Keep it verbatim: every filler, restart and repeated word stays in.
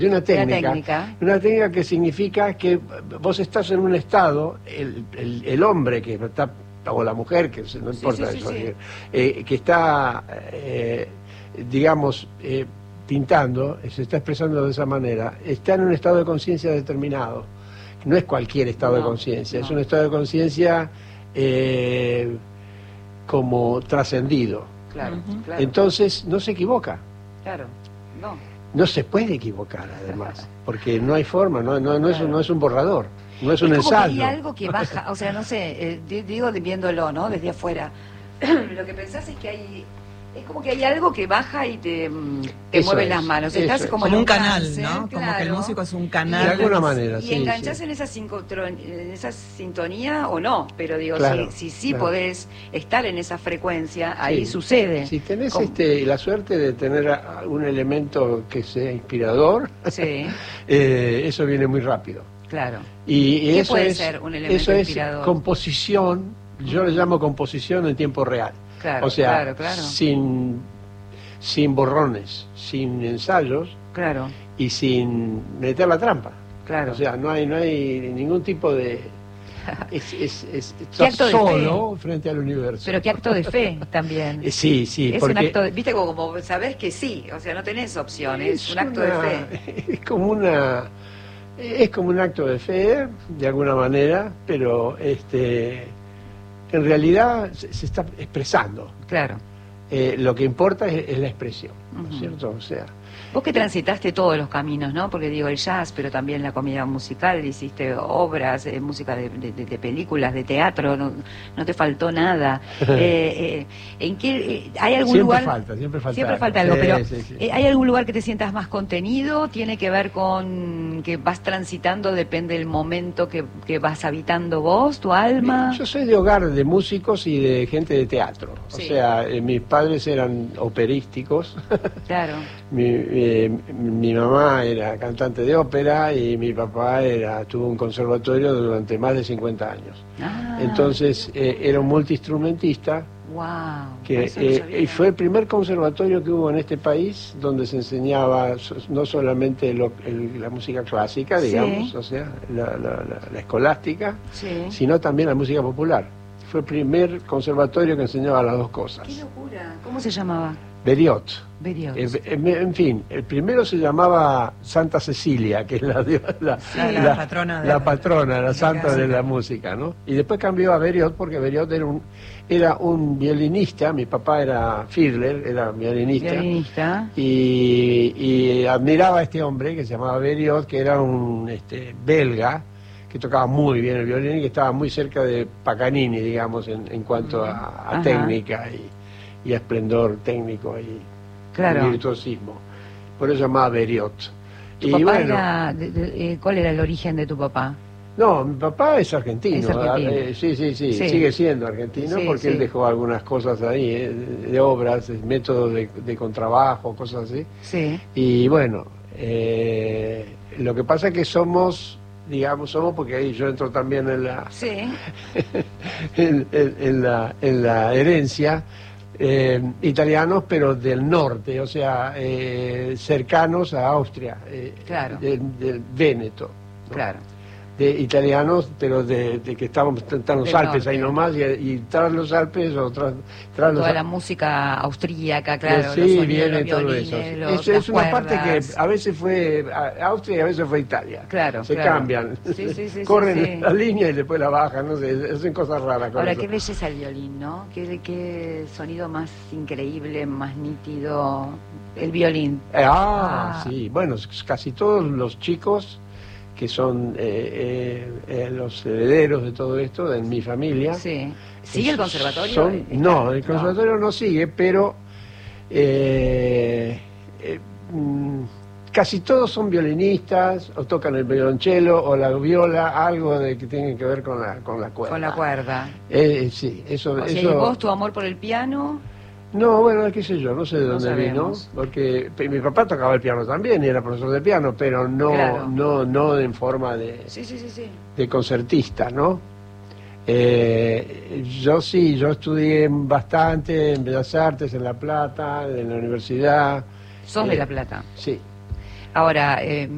Es una técnica, una técnica, una técnica que significa que vos estás en un estado, el, el, el hombre que está, o la mujer, que no importa sí, sí, eso, sí, sí. Eh, que está, eh, digamos, eh, pintando, se está expresando de esa manera, está en un estado de conciencia determinado. No es cualquier estado no, de conciencia, no. es un estado de conciencia eh, como trascendido. Claro, uh-huh. claro. Entonces no se equivoca. Claro, no. No se puede equivocar, además, porque no hay forma, no, no, no, claro. es, no es un borrador, no es, es un como ensayo. Que hay algo que baja, o sea, no sé, eh, digo viéndolo, ¿no? Desde afuera. Lo que pensás es que hay, es como que hay algo que baja y te, te mueve es, las manos. Estás es. como, como en un canal, cáncer, ¿no? claro. Como que el músico es un canal. De alguna manera, y sí. Y enganchás sí. en, esa en esa sintonía o no, pero digo, claro, si, si sí claro. podés estar en esa frecuencia, ahí sí. sucede. Si tenés como... este, la suerte de tener un elemento que sea inspirador, sí. eh, eso viene muy rápido. Claro. Y, y ¿Qué eso puede es, ser un elemento eso inspirador? Es composición, yo le llamo composición en tiempo real. Claro, o sea, claro, claro. sin sin borrones, sin ensayos, claro. y sin meter la trampa. Claro. O sea, no hay no hay ningún tipo de es, es, es, estás solo frente al universo. Pero qué acto de fe también. Sí, sí. Es porque un acto de, viste, como, como sabés que sí, o sea, no tenés opciones, es un acto una, de fe. Es como una es como un acto de fe, de alguna manera, pero este en realidad se, se está expresando. Claro. Eh, lo que importa es, es la expresión, ¿no es uh-huh. cierto? O sea, vos que transitaste todos los caminos, ¿no? Porque digo, el jazz, pero también la comedia musical, hiciste obras, eh, música de, de, de películas, de teatro, no, no te faltó nada. eh, eh, ¿En qué eh, hay algún siempre lugar? Falta, siempre falta. Siempre algo. falta algo, Sí, pero sí, sí. Eh, ¿hay algún lugar que te sientas más contenido? ¿Tiene que ver con que vas transitando, depende del momento que, que vas habitando vos, tu alma? Yo soy de hogar de músicos y de gente de teatro. Sí. O sea, eh, mis padres eran operísticos. Claro. mi, eh, mi mamá era cantante de ópera y mi papá era tuvo un conservatorio durante más de cincuenta años. Ah. Entonces eh, era un multiinstrumentista. Wow. Que, eh, y fue el primer conservatorio que hubo en este país donde se enseñaba no solamente lo, el, la música clásica, digamos, sí. o sea, la, la, la, la escolástica, sí. sino también la música popular. Fue el primer conservatorio que enseñaba las dos cosas. ¡Qué locura! ¿Cómo se llamaba? Beriot. Beriot. Eh, en fin, el primero se llamaba Santa Cecilia, que es la, la, sí, la, la patrona, de la, la, patrona, la, la santa música. de la música, ¿no? Y después cambió a Beriot porque Beriot era un era un violinista, mi papá era Fiedler, era violinista, violinista. Y, y admiraba a este hombre que se llamaba Beriot, que era un este, belga, que tocaba muy bien el violín y que estaba muy cerca de Paganini, digamos, en, en cuanto a, a técnica y, y a esplendor técnico y, claro. y virtuosismo. Por eso se llamaba Beriot. ¿Tu y papá bueno, era, de, de, ¿cuál era el origen de tu papá? No, mi papá es argentino. Es argentino. Eh, sí, sí, sí, sí, sigue siendo argentino sí, porque sí. él dejó algunas cosas ahí, eh, de, de obras, de métodos de, de contrabajo, cosas así. Sí. Y bueno, eh, lo que pasa es que somos, digamos, somos porque ahí yo entro también en la, sí. en, en, en, la, en la herencia, eh, italianos, pero del norte, o sea, eh, cercanos a Austria, eh, claro. del, del Véneto. ¿no? Claro. De italianos, pero de, de que estamos están los del Alpes norte. ahí nomás, y, y tras los Alpes o tras, tras toda los, la música austríaca, claro, sí, los sonidos, viene los todo violines, eso. los, es es una cuerdas. parte que a veces fue Austria y a veces fue Italia. Claro, se claro. cambian, sí, sí, sí, corren sí, sí. la línea y después la bajan, no sé, hacen cosas raras con Ahora, eso. qué belleza el violín, ¿no? Qué, qué sonido más increíble, más nítido, el violín. Ah, ah. sí, bueno, casi todos los chicos que son eh, eh, eh, los herederos de todo esto, de mi familia. Sí. ¿Sigue el conservatorio? Son, no, el conservatorio no, no sigue, pero eh, eh, mm, casi todos son violinistas, o tocan el violonchelo, o la viola, algo de que tiene que ver con la, con la cuerda. Con la cuerda. Eh, sí, eso... O sea, eso... ¿y vos, tu amor por el piano? No, bueno, qué sé yo, no sé de no dónde sabemos. vino, porque mi papá tocaba el piano también y era profesor de piano, pero no claro. no no en forma de, sí, sí, sí, sí. de concertista, ¿no? Eh, yo sí, yo estudié bastante en Bellas Artes, en La Plata, en la universidad. ¿Sos eh, de La Plata? Sí. Ahora... Eh,